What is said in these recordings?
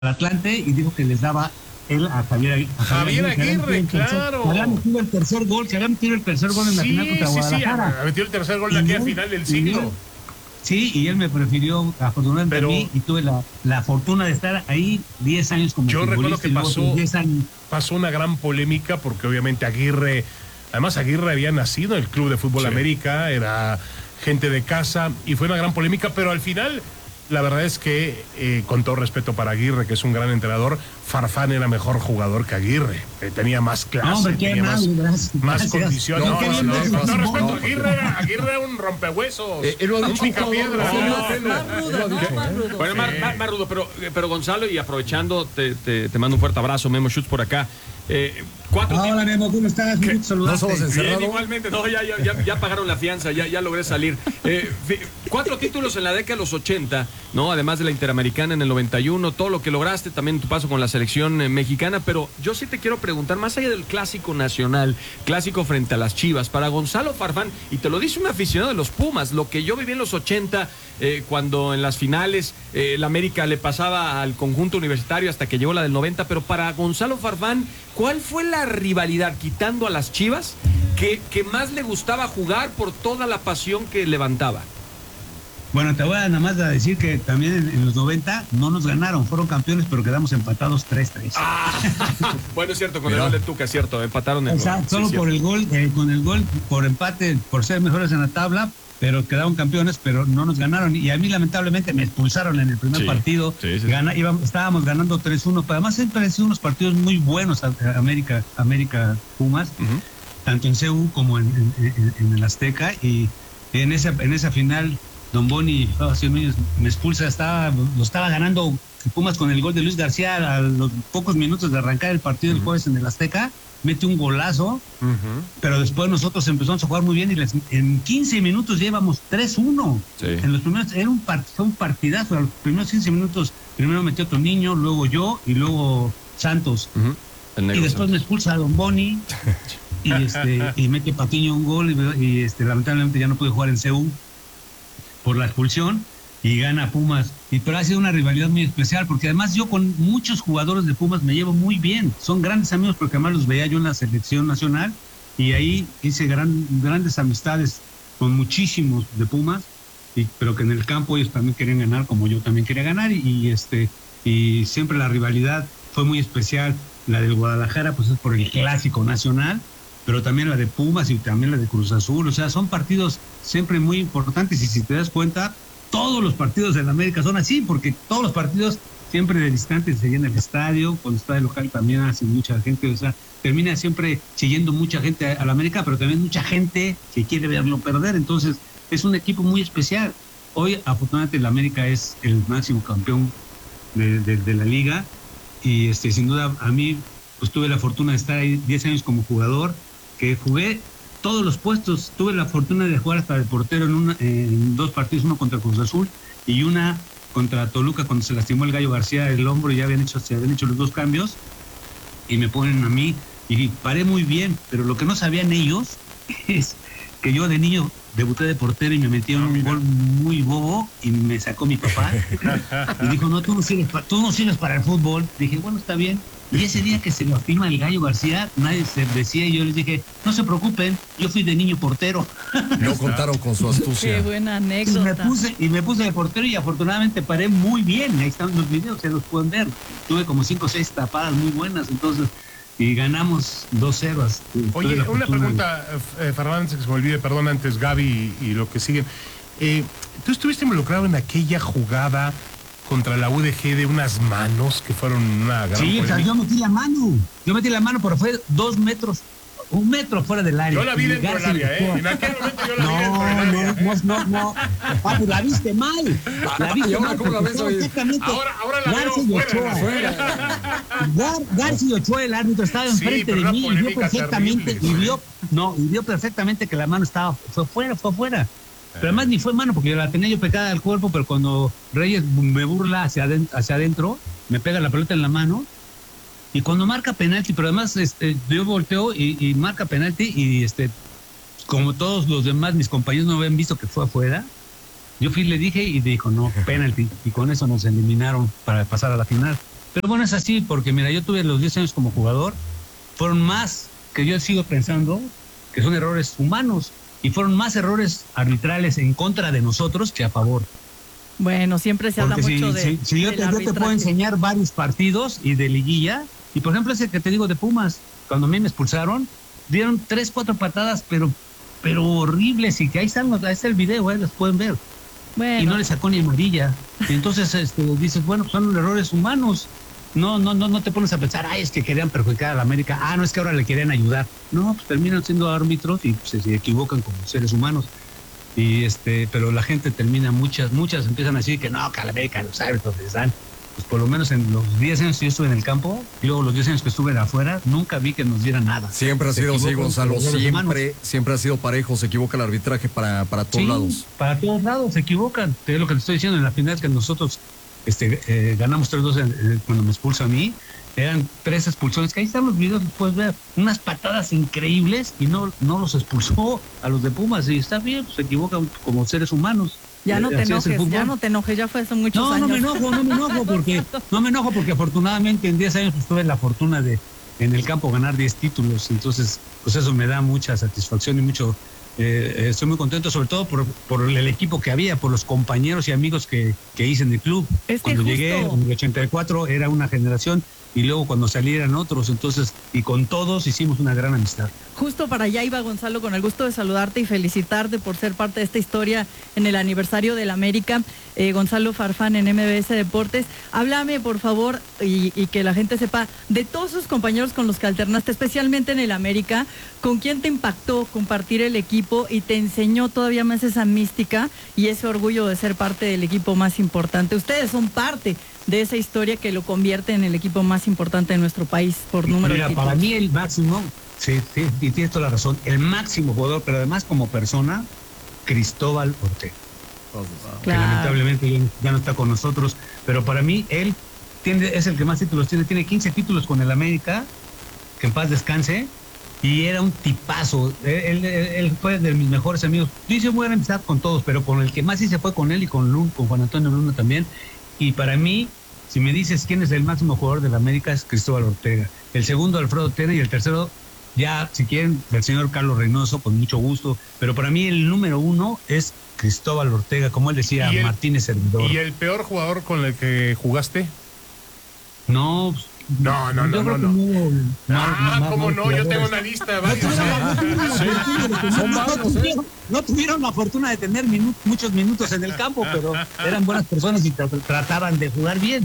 Atlante y dijo que les daba él a Javier Aguirre, claro. Que había metido el tercer gol, en la final contra Guadalajara. Sí, metió el tercer gol de aquella final del siglo. Sí, y él me prefirió afortunadamente a mí y tuve la fortuna de estar ahí 10 años como futbolista. Yo recuerdo que pasó una gran polémica porque obviamente Aguirre había nacido en el Club de Fútbol América, era gente de casa y fue una gran polémica, pero al final la verdad es que, con todo respeto para Aguirre, que es un gran entrenador, Farfán era mejor jugador que Aguirre. Tenía más clase, tenía más condiciones. Con todo respeto, Aguirre era un rompehuesos. Un picapiedra. Bueno, más rudo, pero Gonzalo, y aprovechando, te mando un fuerte abrazo, Memo Schutz por acá. Hola Memo, ¿cómo estás? No somos encerrados. Bien, igualmente, no, ya pagaron la fianza, ya logré salir. 4 títulos en la década de los 80, ¿no? Además de la Interamericana en el 91, todo lo que lograste, también tu paso con la selección mexicana, pero yo sí te quiero preguntar, más allá del clásico nacional, clásico frente a las Chivas, para Gonzalo Farfán, y te lo dice un aficionado de los Pumas, lo que yo viví en los 80, cuando en las finales la América le pasaba al conjunto universitario hasta que llegó la del 90, pero para Gonzalo Farfán, ¿cuál fue la rivalidad, quitando a las Chivas, que más le gustaba jugar por toda la pasión que levantaba? Bueno, te voy a nada más a decir que también en los 90 no nos ganaron, fueron campeones, pero quedamos empatados 3-3. Bueno, es cierto, con el gol de Tuca, es cierto, empataron el gol. Solo por el gol, con el gol, por empate, por ser mejores en la tabla, pero quedaron campeones, pero no nos ganaron. Y a mí, lamentablemente, me expulsaron en el primer partido. Estábamos ganando 3-1, pero además siempre han sido unos partidos muy buenos, América Pumas, tanto en CU como en el Azteca, y en esa final Don Boni me expulsa, lo estaba ganando Pumas con el gol de Luis García a los pocos minutos de arrancar el partido del jueves en el Azteca, mete un golazo, pero después nosotros empezamos a jugar muy bien y en 15 minutos llevamos 3-1. En los primeros, fue un partidazo, a los primeros 15 minutos, primero metió otro niño, luego yo y luego Santos. Y después Santos me expulsa a Don Boni y mete Patiño un gol y lamentablemente ya no pude jugar en CU por la expulsión y gana Pumas. Pero ha sido una rivalidad muy especial porque además yo con muchos jugadores de Pumas me llevo muy bien, son grandes amigos porque además los veía yo en la selección nacional y ahí hice grandes amistades con muchísimos de Pumas, pero que en el campo ellos también querían ganar como yo también quería ganar y siempre la rivalidad fue muy especial. La del Guadalajara pues es por el clásico nacional, pero también la de Pumas y también la de Cruz Azul, o sea, son partidos siempre muy importantes y si te das cuenta, todos los partidos en América son así, porque todos los partidos siempre de distante se llena el estadio, cuando está de local también hace mucha gente, o sea, termina siempre siguiendo mucha gente a la América, pero también mucha gente que quiere verlo perder, entonces es un equipo muy especial. Hoy, afortunadamente, el América es el máximo campeón de la liga y sin duda a mí pues tuve la fortuna de estar ahí 10 años como jugador, que jugué todos los puestos, tuve la fortuna de jugar hasta de portero en 2 partidos, uno contra Cruz Azul y una contra Toluca cuando se lastimó el Gallo García el hombro y se habían hecho los 2 cambios y me ponen a mí y paré muy bien, pero lo que no sabían ellos es que yo de niño debuté de portero y me metí en un gol muy bobo y me sacó mi papá y dijo, no, tú no sirves para el fútbol. Dije, bueno, está bien. Y ese día que se lo firma el Gallo García, nadie se decía y yo les dije, no se preocupen, yo fui de niño portero. No contaron con su astucia. Qué buena anécdota. Y me puse de portero y afortunadamente paré muy bien. Ahí están los videos, se los pueden ver. Tuve como 5 o 6 tapadas muy buenas, entonces, y ganamos 2-0. Oye, una pregunta, Fernández, que se me olvide, perdón, antes Gaby y lo que siguen. ¿Tú estuviste involucrado en aquella jugada contra la UDG de unas manos que fueron una gran polémica? Sí, o sea, yo metí la mano, pero fue 2 metros, 1 metro fuera del área. Yo la vi dentro del área, En aquel momento yo la vi dentro del área. No. Papu, la viste mal. ¿Y ahora cómo la ves hoy? Ahora la veo fuera. García Ochoa, el árbitro, estaba enfrente de mí y vio perfectamente, y vio perfectamente que la mano fue fuera. Pero además ni fue mano, porque la tenía yo pegada al cuerpo, pero cuando Reyes me burla hacia adentro, me pega la pelota en la mano, y cuando marca penalti, pero además yo volteo y marca penalti, y como todos los demás, mis compañeros no habían visto que fue afuera, yo fui y le dije, y dijo, no, penalti, y con eso nos eliminaron para pasar a la final. Pero bueno, es así, porque mira, yo tuve los 10 años como jugador, fueron más que yo sigo pensando que son errores humanos, y fueron más errores arbitrales en contra de nosotros que a favor. Bueno, siempre se habla mucho de si yo te puedo enseñar varios partidos y de liguilla, y por ejemplo ese que te digo de Pumas, cuando a mí me expulsaron, dieron 3, 4 patadas, pero horribles, y que ahí está el video, las pueden ver. Bueno. Y no le sacó ni amarilla. Y entonces dices, bueno, pues son errores humanos. No te pones a pensar, es que querían perjudicar a la América, no es que ahora le querían ayudar. No, pues terminan siendo árbitros y pues, se equivocan como seres humanos. Y pero la gente termina, muchas empiezan a decir que no, que a la América los árbitros les dan. Pues por lo menos en los 10 años que yo estuve en el campo, y luego los 10 años que estuve afuera, nunca vi que nos dieran nada. Siempre ha sido así, Gonzalo, siempre ha sido parejo, se equivoca el arbitraje para todos lados. Para todos lados se equivocan. Es lo que te estoy diciendo, en la final que nosotros ganamos 3-2 cuando me expulsa a mí, eran 3 expulsiones, que ahí están los videos, puedes ver, unas patadas increíbles, y no los expulsó a los de Pumas, y está bien, pues se equivocan como seres humanos. Ya no te enojes, ya fue hace muchos años. No me enojo porque afortunadamente en 10 años pues, tuve la fortuna de en el campo ganar 10 títulos, entonces pues eso me da mucha satisfacción y mucho, estoy muy contento, sobre todo por el equipo que había, por los compañeros y amigos que hice en el club. Cuando llegué en el 84 era una generación, y luego cuando salieran otros, entonces, y con todos hicimos una gran amistad. Justo para allá iba, Gonzalo, con el gusto de saludarte y felicitarte por ser parte de esta historia en el aniversario del América. Gonzalo Farfán en MBS Deportes, háblame por favor, y que la gente sepa, de todos sus compañeros con los que alternaste, especialmente en el América, ¿con quién te impactó compartir el equipo y te enseñó todavía más esa mística y ese orgullo de ser parte del equipo más importante? Ustedes son parte de esa historia que lo convierte en el equipo más importante de nuestro país por número de títulos. Para mí el máximo, sí, y tienes toda la razón, el máximo jugador, pero además como persona, Cristóbal Ortega. Claro. Que lamentablemente ya no está con nosotros, pero para mí él es el que más títulos tiene 15 títulos con el América, que en paz descanse, y era un tipazo. Él fue de mis mejores amigos. Yo hice buena amistad con todos, pero con el que más hice fue con él y con Juan Antonio Luna también. Y para mí, si me dices quién es el máximo jugador de la América, es Cristóbal Ortega. El segundo, Alfredo Tena, y el tercero, ya, si quieren, el señor Carlos Reynoso, con mucho gusto. Pero para mí el número 1 es Cristóbal Ortega, como él decía, Martínez Servidor. ¿Y el peor jugador con el que jugaste? No. No. ¿Cómo no? Yo tengo una lista de varios. No tuvieron la fortuna de tener muchos minutos en el campo, pero eran buenas personas y trataban de jugar bien.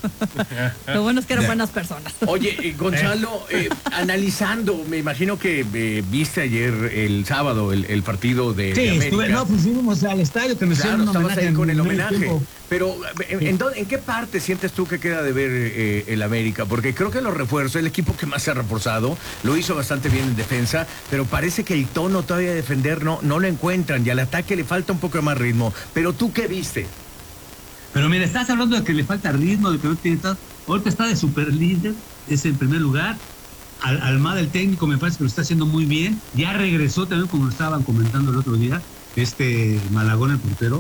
Lo bueno es que eran buenas personas. Oye, Gonzalo, analizando, me imagino que viste ayer, el sábado, el partido de América. Fuimos al estadio, que me hicieron un homenaje. Ahí con el homenaje. Pero, ¿en qué parte sientes tú que queda de ver el América? Porque creo que los refuerzos, el equipo que más se ha reforzado, lo hizo bastante bien en defensa, pero parece que el tono todavía de defender no lo encuentran, y al ataque le falta un poco más ritmo. Pero, ¿tú qué viste? Pero mira, estás hablando de que le falta ritmo, de que no tiene... Ahorita está de super líder, es en primer lugar. Almada, el técnico, me parece que lo está haciendo muy bien. Ya regresó también, como lo estaban comentando el otro día, Malagón, el portero.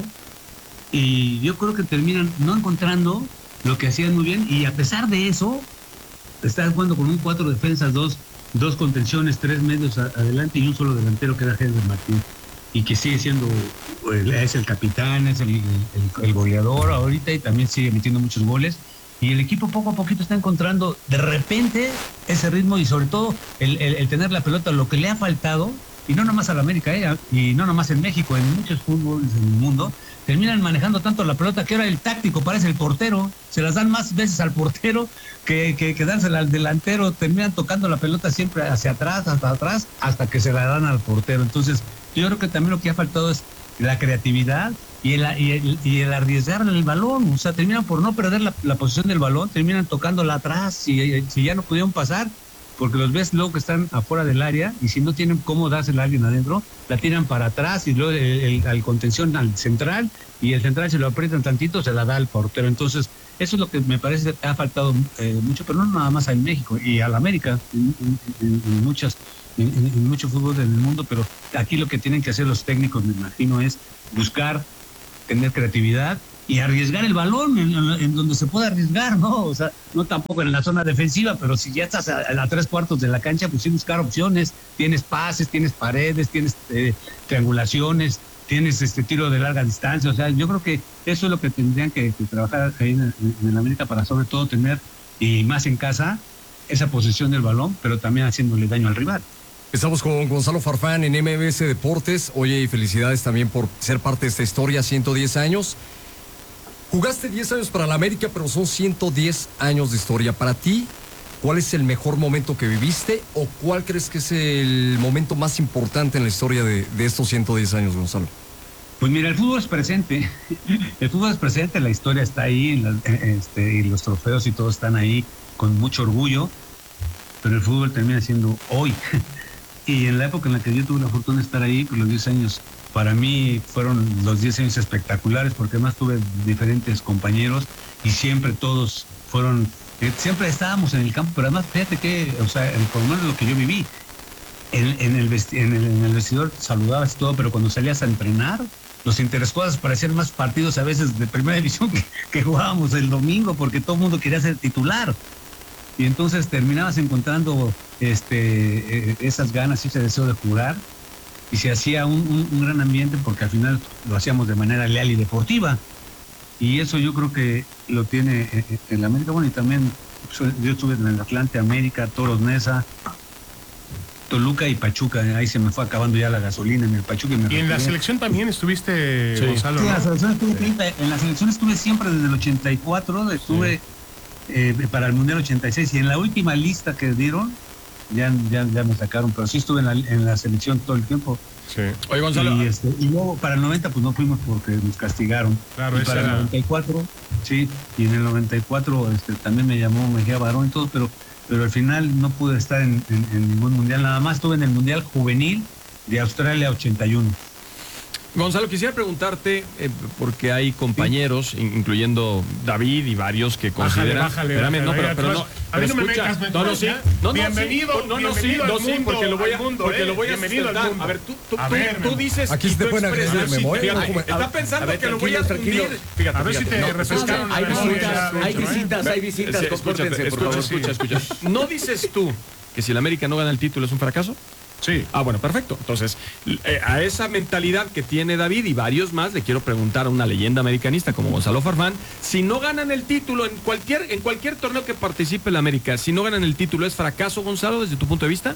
Y yo creo que terminan no encontrando lo que hacían muy bien, y a pesar de eso están jugando con un 4 defensas, dos contenciones, 3 medios adelante y un solo delantero, que era Henry Martín, y que sigue siendo, es el capitán, es el goleador ahorita, y también sigue metiendo muchos goles, y el equipo poco a poquito está encontrando de repente ese ritmo, y sobre todo el tener la pelota, lo que le ha faltado, y no nomás a la América, y no nomás en México, en muchos fútboles en el mundo, terminan manejando tanto la pelota que ahora el táctico parece el portero, se las dan más veces al portero que dársela al delantero, terminan tocando la pelota siempre hacia atrás, hasta que se la dan al portero. Entonces, yo creo que también lo que ha faltado es la creatividad y el arriesgar el balón, o sea, terminan por no perder la posición del balón, terminan tocándola atrás, si ya no pudieron pasar, porque los ves luego que están afuera del área, y si no tienen cómo dársela a alguien adentro, la tiran para atrás, y luego al contención al central, y el central se lo aprietan tantito, se la da al portero. Entonces, eso es lo que me parece que ha faltado mucho, pero no nada más en México, y a la América, en mucho fútbol en el mundo, pero aquí lo que tienen que hacer los técnicos, me imagino, es buscar, tener creatividad y arriesgar el balón en donde se puede arriesgar, ¿no? O sea, no tampoco en la zona defensiva, pero si ya estás a 3/4 de la cancha, pues sí buscar opciones. Tienes pases, tienes paredes, tienes triangulaciones, tienes tiro de larga distancia. O sea, yo creo que eso es lo que tendrían que trabajar ahí en América para sobre todo tener, y más en casa, esa posesión del balón, pero también haciéndole daño al rival. Estamos con Gonzalo Farfán en MBS Deportes. Oye, y felicidades también por ser parte de esta historia, 110 años. Jugaste 10 años para la América, pero son 110 años de historia. Para ti, ¿cuál es el mejor momento que viviste o cuál crees que es el momento más importante en la historia de estos 110 años, Gonzalo? Pues mira, el fútbol es presente. El fútbol es presente, la historia está ahí, y los trofeos y todo están ahí con mucho orgullo, pero el fútbol termina siendo hoy. Y en la época en la que yo tuve la fortuna de estar ahí, pues los 10 años, para mí fueron los 10 años espectaculares, porque además tuve diferentes compañeros y siempre todos fueron, siempre estábamos en el campo, pero además fíjate que, o sea, por lo menos lo que yo viví, en el vestidor saludabas y todo, pero cuando salías a entrenar, los interescuadras parecían más partidos a veces de primera división que jugábamos el domingo, porque todo el mundo quería ser titular. Y entonces terminabas encontrando esas ganas y ese deseo de jugar, y se hacía un gran ambiente, porque al final lo hacíamos de manera leal y deportiva. Y eso yo creo que lo tiene en la América. Bueno, y también yo estuve en el Atlante, América, Toros Neza, Toluca y Pachuca. Ahí se me fue acabando ya la gasolina en el Pachuca. Y en la selección también estuviste, sí. Gonzalo. Sí, ¿no? En la selección estuve siempre desde el 84, estuve para el Mundial 86, y en la última lista que dieron ya me sacaron, pero sí estuve en la selección todo el tiempo. Sí. Oye, Gonzalo. Y luego para el 90 pues no fuimos porque nos castigaron. Claro, y para el 94, sí, y en el 94 también me llamó Mejía Barón y todo, pero al final no pude estar en ningún mundial, nada más estuve en el Mundial Juvenil de Australia 81. Gonzalo, quisiera preguntarte, porque hay compañeros, incluyendo David y varios que consideran... Bájale, espérame, no, pero no... A mí no me metas, bienvenido, bienvenido al mundo, porque lo voy a sustentar. A ver, tú dices... Aquí se te pueden agredir, me voy. Está pensando que lo voy a hundir. A ver si te refrescaron. Hay visitas, compórtense, por favor. Escucha. ¿No dices tú que si el América no gana el título es un fracaso? Sí. Ah, bueno, perfecto. Entonces, a esa mentalidad que tiene David y varios más, le quiero preguntar a una leyenda americanista como Gonzalo Farfán, si no ganan el título en cualquier torneo que participe la América, si no ganan el título, ¿es fracaso, Gonzalo, desde tu punto de vista?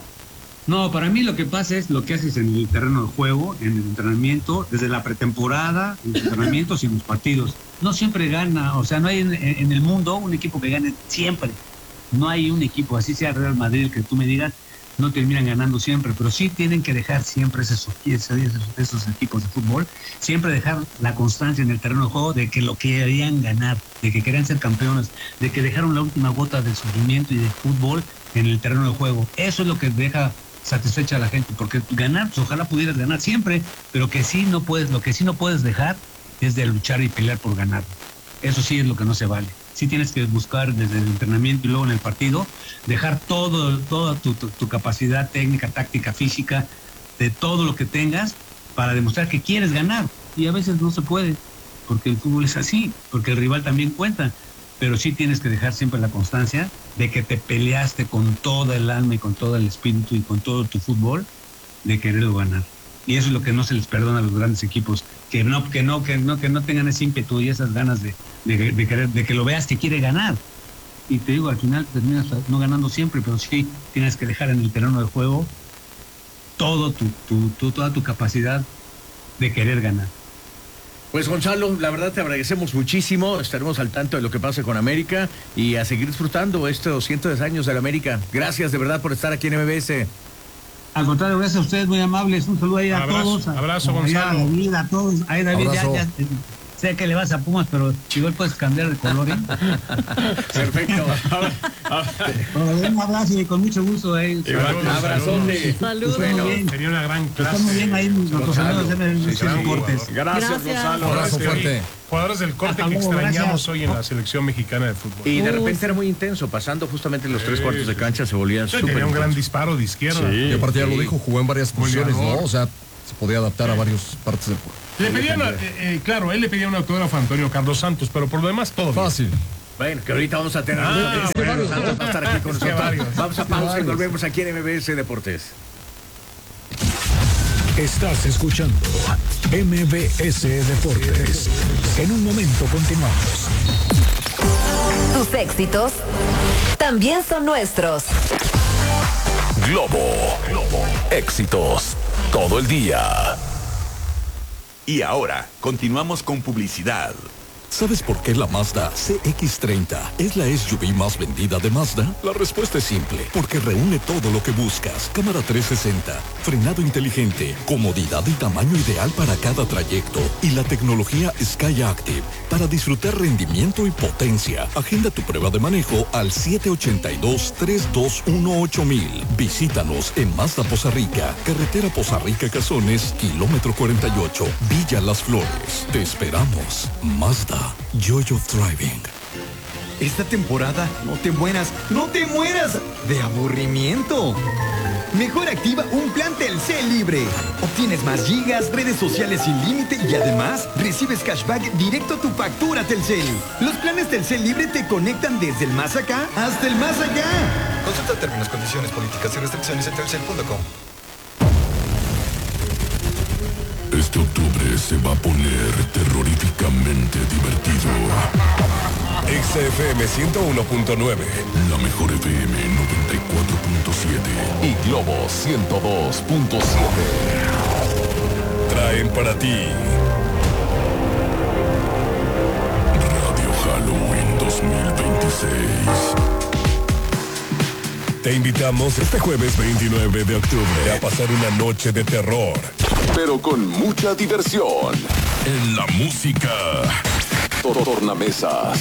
No, para mí lo que pasa es lo que haces en el terreno de juego, en el entrenamiento, desde la pretemporada, en los entrenamientos y en los partidos. No siempre gana, o sea, no hay en el mundo un equipo que gane siempre. No hay un equipo, así sea Real Madrid, que tú me digas, no terminan ganando siempre, pero sí tienen que dejar siempre esos equipos de fútbol, siempre dejar la constancia en el terreno de juego de que lo querían ganar, de que querían ser campeones, de que dejaron la última gota de sufrimiento y de fútbol en el terreno de juego. Eso es lo que deja satisfecha a la gente, porque ganar, pues ojalá pudieras ganar siempre, pero lo que sí no puedes dejar es de luchar y pelear por ganar. Eso sí es lo que no se vale. Sí tienes que buscar desde el entrenamiento y luego en el partido, dejar toda tu capacidad técnica, táctica, física, de todo lo que tengas para demostrar que quieres ganar. Y a veces no se puede, porque el fútbol es así, porque el rival también cuenta. Pero sí tienes que dejar siempre la constancia de que te peleaste con toda el alma y con todo el espíritu y con todo tu fútbol de quererlo ganar. Y eso es lo que no se les perdona a los grandes equipos, que no tengan ese ímpetu y esas ganas de querer, de que lo veas que quiere ganar. Y te digo, al final terminas no ganando siempre, pero sí tienes que dejar en el terreno de juego toda tu capacidad de querer ganar. Pues Gonzalo, la verdad te agradecemos muchísimo, estaremos al tanto de lo que pase con América y a seguir disfrutando estos 110 años de la América. Gracias de verdad por estar aquí en MBS. Al contrario, gracias a ustedes, muy amables. Un saludo ahí a todos. Abrazo, Gonzalo. A David, a todos. Ahí David, ya sé que le vas a Pumas, pero igual puedes cambiar de color. Perfecto. Un abrazo y con mucho gusto. Un abrazote. Saludos. Sería una gran clase. Están muy bien ahí nuestros amigos de Deportes. Gracias, Gonzalo. Abrazo fuerte. Jugadores del corte que extrañamos hoy en la selección mexicana de fútbol. Y de repente era muy intenso, pasando justamente los 3/4 de cancha se volvía súper tenía un intenso. gran disparo de izquierda. Y aparte ya lo dijo, jugó en varias posiciones, ¿no? O sea, se podía adaptar a varias partes del juego. Le pedían, claro, él le pedía un autógrafo a Antonio Carlos Santos, pero por lo demás todo fácil. Bueno, que ahorita vamos a tener Santos va a estar aquí con nosotros. Vamos a pausa y volvemos aquí en MBS Deportes. Estás escuchando MBS Deportes. En un momento continuamos. Tus éxitos también son nuestros. Globo. Éxitos todo el día. Y ahora, continuamos con publicidad. ¿Sabes por qué la Mazda CX-30 es la SUV más vendida de Mazda? La respuesta es simple, porque reúne todo lo que buscas. Cámara 360, frenado inteligente, comodidad y tamaño ideal para cada trayecto y la tecnología Sky Active para disfrutar rendimiento y potencia. Agenda tu prueba de manejo al 782-321-8000. Visítanos en Mazda Poza Rica, carretera Poza Rica Cazones, kilómetro 48, Villa Las Flores. Te esperamos. Mazda. Joy of Driving. Esta temporada no te mueras de aburrimiento. Mejor activa un plan Telcel libre. Obtienes más gigas, redes sociales sin límite y además recibes cashback directo a tu factura Telcel. Los planes Telcel libre te conectan desde el más acá hasta el más allá. Consulta términos, condiciones, políticas y restricciones en telcel.com. Este octubre se va a poner terroríficamente divertido. XFM 101.9. La mejor FM 94.7. Y Globo 102.7. Traen para ti Radio Halloween 2026. Te invitamos este jueves 29 de octubre a pasar una noche de terror, pero con mucha diversión. En la música, tornamesas,